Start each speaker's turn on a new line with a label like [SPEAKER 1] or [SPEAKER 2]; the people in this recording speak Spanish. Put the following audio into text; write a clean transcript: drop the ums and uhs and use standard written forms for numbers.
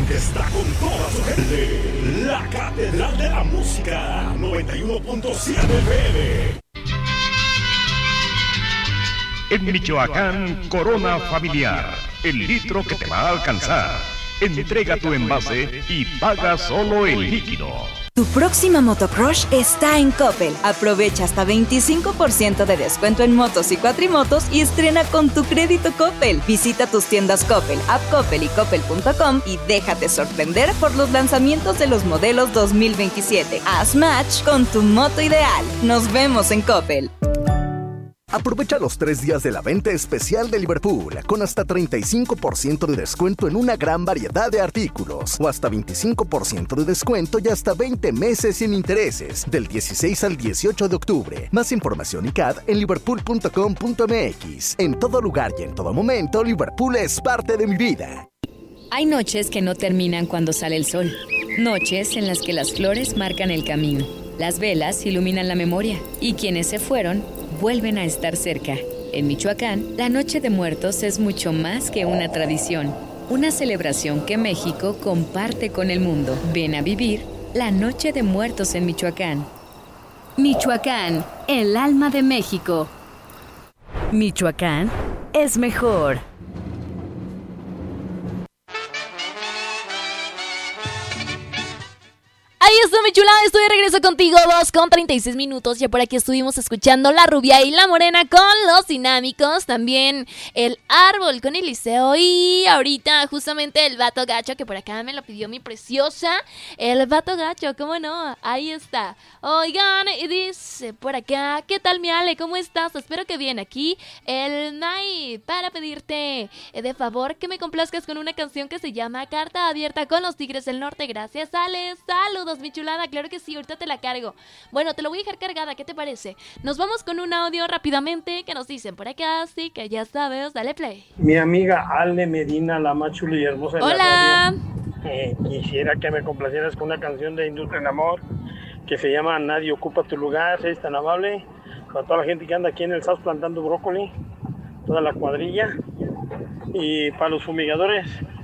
[SPEAKER 1] que está con toda su gente. La Catedral de la Música, 91.7 FM.
[SPEAKER 2] En Michoacán, Corona Familiar, el litro que te va a alcanzar. Entrega tu envase y paga solo el líquido.
[SPEAKER 3] Tu próxima motocross está en Coppel. Aprovecha hasta 25% de descuento en motos y cuatrimotos y estrena con tu crédito Coppel. Visita tus tiendas Coppel, App Coppel y Coppel.com y déjate sorprender por los lanzamientos de los modelos 2027. Haz match con tu moto ideal. Nos vemos en Coppel.
[SPEAKER 4] Aprovecha los 3 días de la venta especial de Liverpool, con hasta 35% de descuento en una gran variedad de artículos, o hasta 25% de descuento y hasta 20 meses sin intereses, del 16 al 18 de octubre. Más información y CAD en liverpool.com.mx. En todo lugar y en todo momento, Liverpool es parte de mi vida.
[SPEAKER 5] Hay noches que no terminan cuando sale el sol. Noches en las que las flores marcan el camino. Las velas iluminan la memoria. Y quienes se fueron vuelven a estar cerca. En Michoacán, la Noche de Muertos es mucho más que una tradición. Una celebración que México comparte con el mundo. Ven a vivir la Noche de Muertos en Michoacán. Michoacán, el alma de México. Michoacán es mejor.
[SPEAKER 6] Ahí está, mi chulada, estoy de regreso contigo, 2:36. Ya por aquí estuvimos escuchando La Rubia y La Morena con Los Dinámicos, también El Árbol con Eliseo y ahorita justamente El Vato Gacho, que por acá me lo pidió mi preciosa. El Vato Gacho, ¿cómo no? Ahí está. Oigan, y dice por acá, ¿qué tal, mi Ale? ¿Cómo estás? Espero que bien. Aquí el Nay para pedirte de favor que me complazcas con una canción que se llama Carta Abierta con los Tigres del Norte. Gracias, Ale. Saludos, mi chulada, claro que sí, ahorita te la cargo. Bueno, te lo voy a dejar cargada, ¿qué te parece? Nos vamos con un audio rápidamente que nos dicen por acá, así que ya sabes, dale play.
[SPEAKER 7] Mi amiga Ale Medina, la más chula y hermosa de
[SPEAKER 6] ¡Hola!
[SPEAKER 7] la radio. Quisiera que me complacieras con una canción de Industria en Amor que se llama Nadie Ocupa Tu Lugar, es tan amable. Para toda la gente que anda aquí en el South plantando brócoli, toda la cuadrilla. Y para los fumigadores,